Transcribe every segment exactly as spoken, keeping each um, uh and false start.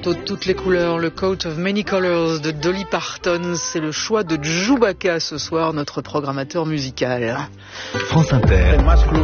manteau de toutes les couleurs, le coat of many colors de Dolly Parton. C'est le choix de Chewbacca ce soir, notre programmateur musical. France Inter.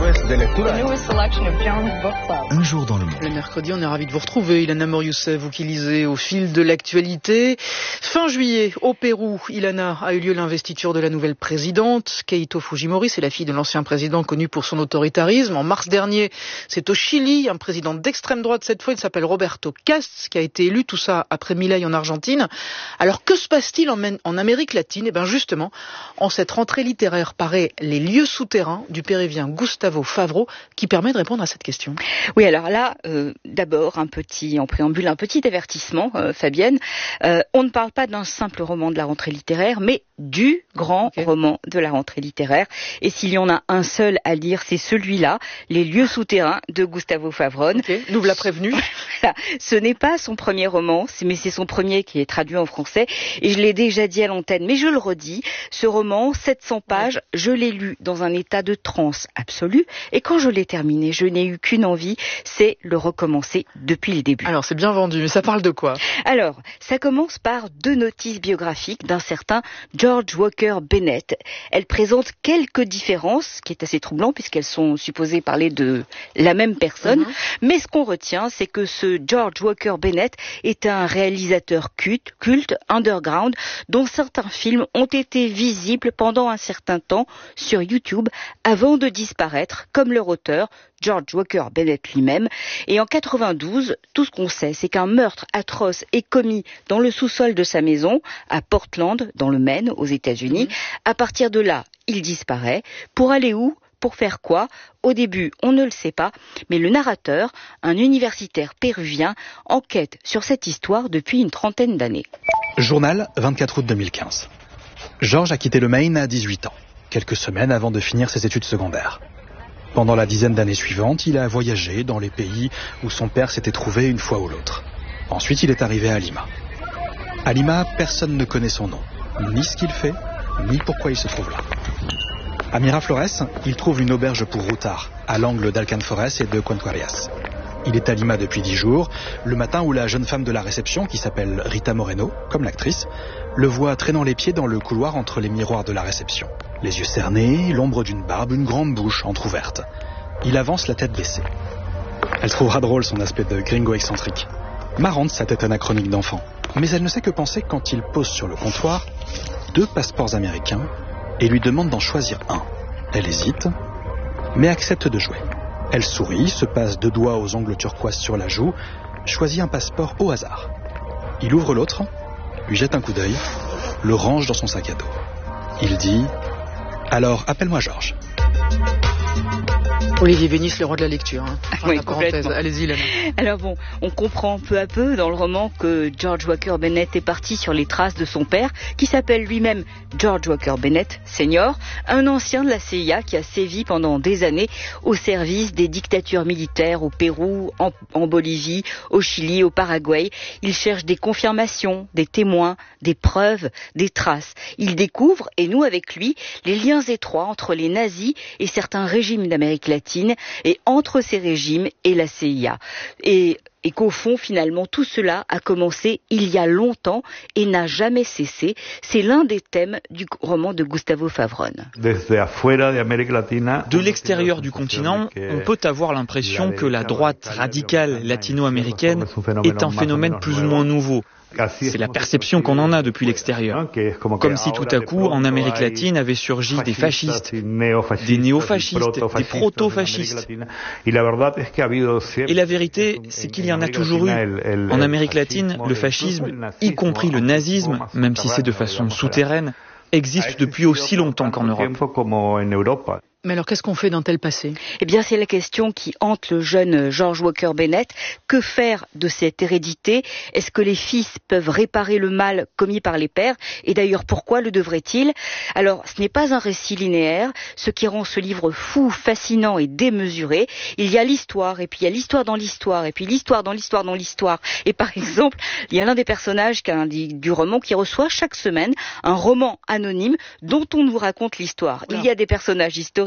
Un jour dans le monde. Le mercredi, on est ravis de vous retrouver. Ilana Morioussef, vous qui lisez au fil de l'actualité. Fin juillet, au Pérou, Ilana, a eu lieu l'investiture de la nouvelle présidente. Keïto Fujimori, c'est la fille de l'ancien président connu pour son autoritarisme. En mars dernier, c'est au Chili, un président d'extrême droite cette fois, il s'appelle Roberto Castes, qui a été élu, tout ça après Milei en Argentine. Alors que se passe-t-il en, en Amérique latine? Eh bien justement, en cette rentrée littéraire paraît Les lieux souterrains du péruvien Gustavo Favro, qui permet de répondre à cette question. Oui, alors là, euh, d'abord, un petit, en préambule, un petit avertissement, euh, Fabienne. Euh, on ne parle pas d'un simple roman de la rentrée littéraire, mais du grand okay. roman de la rentrée littéraire. Et s'il y en a un seul à lire, c'est celui-là, Les lieux souterrains de Gustavo Favron. Okay. Nous l'a prévenu. Voilà. Ce n'est pas son premier roman, mais c'est son premier qui est traduit en français. Et je l'ai déjà dit à l'antenne, mais je le redis, ce roman, sept cents pages, ouais. je l'ai lu dans un état de transe absolue. Et quand je l'ai terminé, je n'ai eu qu'une envie, c'est le recommencer depuis le début. Alors, c'est bien vendu, mais ça parle de quoi? Alors, ça commence par deux notices biographiques d'un certain George Walker Bennett. Elles présentent quelques différences, ce qui est assez troublant puisqu'elles sont supposées parler de la même personne. Mm-hmm. Mais ce qu'on retient, c'est que ce George Walker Bennett est un réalisateur culte, culte, underground, dont certains films ont été visibles pendant un certain temps sur YouTube avant de disparaître, comme leur auteur, George Walker Bennett lui-même. Et en quatre-vingt-douze, tout ce qu'on sait, c'est qu'un meurtre atroce est commis dans le sous-sol de sa maison, à Portland, dans le Maine, aux États-Unis. Mmh. À partir de là, il disparaît. Pour aller où? Pour faire quoi? Au début, on ne le sait pas, mais le narrateur, un universitaire péruvien, enquête sur cette histoire depuis une trentaine d'années. Journal, vingt-quatre août deux mille quinze. George a quitté le Maine à dix-huit ans, quelques semaines avant de finir ses études secondaires. Pendant la dizaine d'années suivantes, il a voyagé dans les pays où son père s'était trouvé une fois ou l'autre. Ensuite, il est arrivé à Lima. À Lima, personne ne connaît son nom, ni ce qu'il fait, ni pourquoi il se trouve là. À Miraflores, il trouve une auberge pour routards, à l'angle d'Alcanforès et de Conquarias. Il est à Lima depuis dix jours, le matin où la jeune femme de la réception, qui s'appelle Rita Moreno, comme l'actrice, le voit traînant les pieds dans le couloir entre les miroirs de la réception. Les yeux cernés, l'ombre d'une barbe, une grande bouche entrouverte. Il avance la tête baissée. Elle trouvera drôle son aspect de gringo excentrique. Marrante sa tête anachronique d'enfant. Mais elle ne sait que penser quand il pose sur le comptoir deux passeports américains et lui demande d'en choisir un. Elle hésite, mais accepte de jouer. Elle sourit, se passe deux doigts aux ongles turquoise sur la joue, choisit un passeport au hasard. Il ouvre l'autre, lui jette un coup d'œil, le range dans son sac à dos. Il dit « Alors, appelle-moi Georges ». Olivier Bénis, le roi de la lecture. Hein. Oui, la parenthèse. Allez-y, Lana. Alors bon, on comprend peu à peu dans le roman que George Walker Bennett est parti sur les traces de son père, qui s'appelle lui-même George Walker Bennett Senior, un ancien de la C I A qui a sévi pendant des années au service des dictatures militaires au Pérou, en, en Bolivie, au Chili, au Paraguay. Il cherche des confirmations, des témoins, des preuves, des traces. Il découvre, et nous avec lui, les liens étroits entre les nazis et certains régimes d'Amérique latine, et entre ces régimes et la C I A. Et, et qu'au fond, finalement, tout cela a commencé il y a longtemps et n'a jamais cessé. C'est l'un des thèmes du roman de Gustavo Favron. De l'extérieur du continent, on peut avoir l'impression que la droite radicale latino-américaine est un phénomène plus ou moins nouveau. C'est la perception qu'on en a depuis l'extérieur. Comme si tout à coup, en Amérique latine, avaient surgi des fascistes, des néofascistes, des proto-fascistes. Et la vérité, c'est qu'il y en a toujours eu. En Amérique latine, le fascisme, y compris le nazisme, même si c'est de façon souterraine, existe depuis aussi longtemps qu'en Europe. Mais alors, qu'est-ce qu'on fait d'un tel passé? Eh bien, c'est la question qui hante le jeune George Walker Bennett. Que faire de cette hérédité? Est-ce que les fils peuvent réparer le mal commis par les pères? Et d'ailleurs, pourquoi le devraient-ils? Alors, ce n'est pas un récit linéaire, ce qui rend ce livre fou, fascinant et démesuré. Il y a l'histoire, et puis il y a l'histoire dans l'histoire, et puis l'histoire dans l'histoire dans l'histoire. Et par exemple, il y a l'un des personnages du roman qui reçoit chaque semaine un roman anonyme dont on nous raconte l'histoire. Il y a des personnages historiques,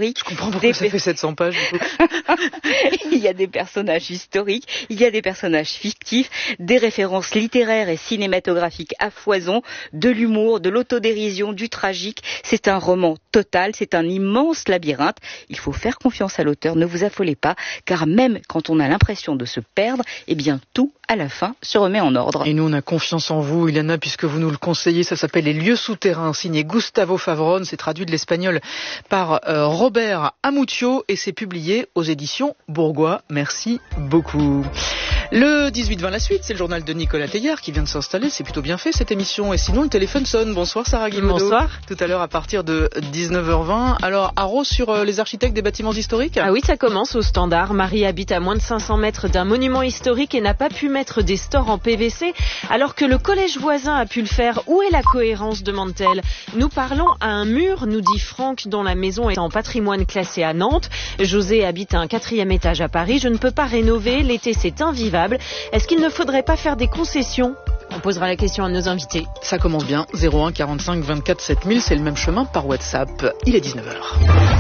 historiques. Je comprends pourquoi des... ça fait sept cents pages. Du coup. Il y a des personnages historiques, il y a des personnages fictifs, des références littéraires et cinématographiques à foison, de l'humour, de l'autodérision, du tragique. C'est un roman total, c'est un immense labyrinthe. Il faut faire confiance à l'auteur, ne vous affolez pas, car même quand on a l'impression de se perdre, eh bien tout, à la fin, se remet en ordre. Et nous, on a confiance en vous, Ilana, puisque vous nous le conseillez. Ça s'appelle Les lieux souterrains, signé Gustavo Favron. C'est traduit de l'espagnol par euh, Robert Amuccio et c'est publié aux éditions Bourgois. Merci beaucoup. Le dix-huit vingt, la suite, c'est le journal de Nicolas Teillard qui vient de s'installer. C'est plutôt bien fait cette émission. Et sinon, le téléphone sonne. Bonsoir Sarah Guimaudeau. Bonsoir. Tout à l'heure à partir de dix-neuf heures vingt. Alors, Haro sur euh, les architectes des bâtiments historiques. Ah oui, ça commence au standard. Marie habite à moins de cinq cents mètres d'un monument historique et n'a pas pu mettre des stores en P V C alors que le collège voisin a pu le faire. Où est la cohérence, demande-t-elle. Nous parlons à un mur, nous dit Franck, dont la maison est en patrimoine classé à Nantes. José habite à un quatrième étage à Paris. Je ne peux pas rénover, l'été c'est invivable. Est-ce qu'il ne faudrait pas faire des concessions ? On posera la question à nos invités. Ça commence bien, zéro un quarante-cinq vingt-quatre sept mille, c'est le même chemin par WhatsApp. Il est dix-neuf heures.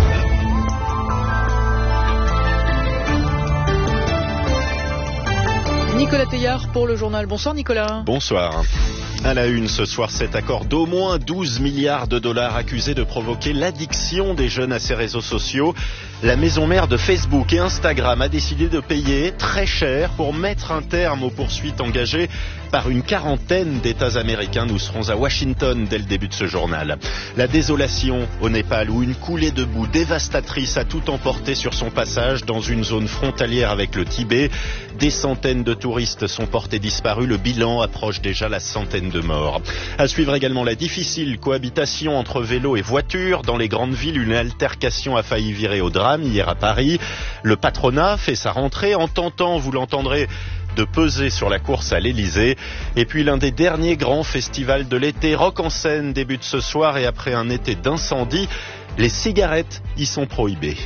Nicolas Teillard pour le journal. Bonsoir Nicolas. Bonsoir. À la une ce soir, cet accord d'au moins douze milliards de dollars accusé de provoquer l'addiction des jeunes à ces réseaux sociaux. La maison mère de Facebook et Instagram a décidé de payer très cher pour mettre un terme aux poursuites engagées par une quarantaine d'États américains. Nous serons à Washington dès le début de ce journal. La désolation au Népal où une coulée de boue dévastatrice a tout emporté sur son passage dans une zone frontalière avec le Tibet. Des centaines de touristes sont portés disparus. Le bilan approche déjà la centaine de morts. À suivre également la difficile cohabitation entre vélo et voiture. Dans les grandes villes, une altercation a failli virer au drame hier à Paris. Le patronat fait sa rentrée en tentant, vous l'entendrez, de peser sur la course à l'Elysée. Et puis l'un des derniers grands festivals de l'été, Rock en scène, débute ce soir et après un été d'incendie, les cigarettes y sont prohibées.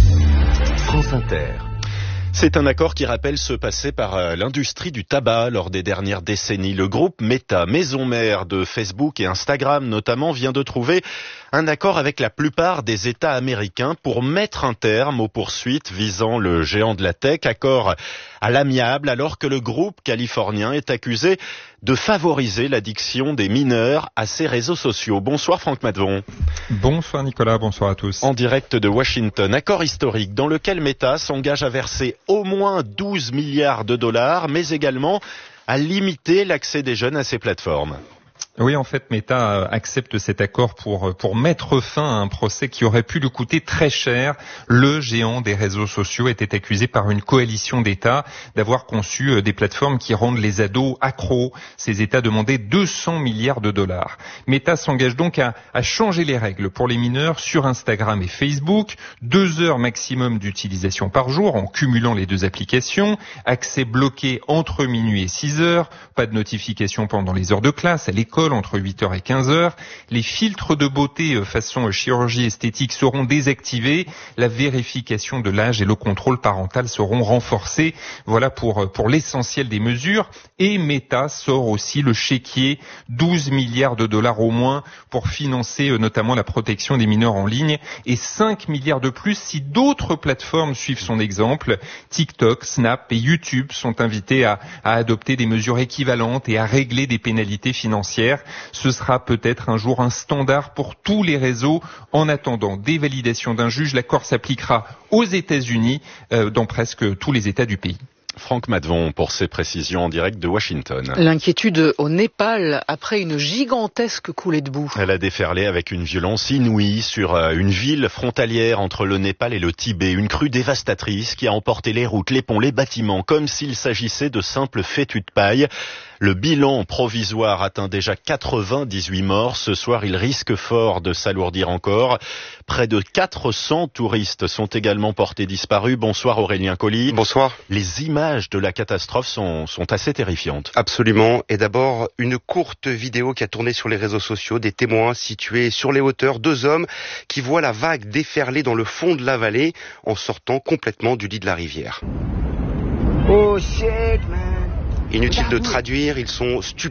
France Inter. C'est un accord qui rappelle ceux passés par euh, l'industrie du tabac lors des dernières décennies. Le groupe Meta, maison mère de Facebook et Instagram notamment, vient de trouver un accord avec la plupart des États américains pour mettre un terme aux poursuites visant le géant de la tech. Accord à l'amiable alors que le groupe californien est accusé de favoriser l'addiction des mineurs à ses réseaux sociaux. Bonsoir Franck Madvon. Bonsoir Nicolas, bonsoir à tous. En direct de Washington, accord historique dans lequel Meta s'engage à verser au moins douze milliards de dollars, mais également à limiter l'accès des jeunes à ces plateformes. Oui, en fait, Meta accepte cet accord pour pour mettre fin à un procès qui aurait pu lui coûter très cher. Le géant des réseaux sociaux était accusé par une coalition d'États d'avoir conçu des plateformes qui rendent les ados accros. Ces États demandaient deux cents milliards de dollars. Meta s'engage donc à, à changer les règles pour les mineurs sur Instagram et Facebook. Deux heures maximum d'utilisation par jour en cumulant les deux applications. Accès bloqué entre minuit et six heures. Pas de notification pendant les heures de classe, à l'école, entre huit heures et quinze heures. Les filtres de beauté façon chirurgie esthétique seront désactivés. La vérification de l'âge et le contrôle parental seront renforcés. Voilà pour, pour l'essentiel des mesures. Et Meta sort aussi le chéquier, douze milliards de dollars au moins pour financer notamment la protection des mineurs en ligne et cinq milliards de plus si d'autres plateformes suivent son exemple. TikTok, Snap et YouTube sont invités à, à adopter des mesures équivalentes et à régler des pénalités financières. Ce sera peut-être un jour un standard pour tous les réseaux. En attendant des validations d'un juge, l'accord s'appliquera aux États-Unis, euh, dans presque tous les États du pays. Franck Madvon pour ses précisions en direct de Washington. L'inquiétude au Népal après une gigantesque coulée de boue. Elle a déferlé avec une violence inouïe sur une ville frontalière entre le Népal et le Tibet. Une crue dévastatrice qui a emporté les routes, les ponts, les bâtiments, comme s'il s'agissait de simples fétus de paille. Le bilan provisoire atteint déjà quatre-vingt-dix-huit morts. Ce soir, il risque fort de s'alourdir encore. Près de quatre cents touristes sont également portés disparus. Bonsoir Aurélien Colli. Bonsoir. Les images de la catastrophe sont, sont assez terrifiantes. Absolument. Et d'abord, une courte vidéo qui a tourné sur les réseaux sociaux. Des témoins situés sur les hauteurs. Deux hommes qui voient la vague déferler dans le fond de la vallée en sortant complètement du lit de la rivière. Oh shit, man. Inutile de traduire, ils sont stupéfaits